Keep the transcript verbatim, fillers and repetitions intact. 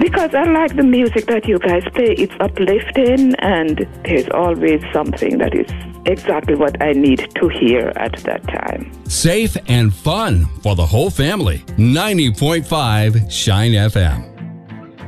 Because I like the music that you guys play. It's uplifting, and there's always something that is exactly what I need to hear at that time. Safe and fun for the whole family. ninety point five Shine F M.